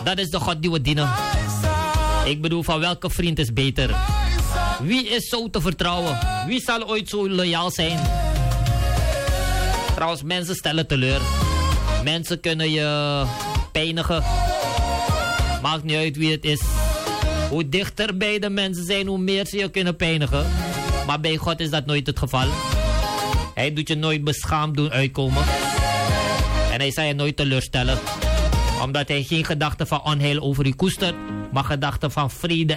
Dat is de God die we dienen. Ik bedoel, van welke vriend is beter? Wie is zo te vertrouwen? Wie zal ooit zo loyaal zijn? Trouwens, mensen stellen teleur. Mensen kunnen je pijnigen. Maakt niet uit wie het is. Hoe dichter bij de mensen zijn, hoe meer ze je kunnen pijnigen. Maar bij God is dat nooit het geval. Hij doet je nooit beschaamd doen uitkomen. En hij zal je nooit teleurstellen. Omdat hij geen gedachten van onheil over je koestert, maar gedachten van vrede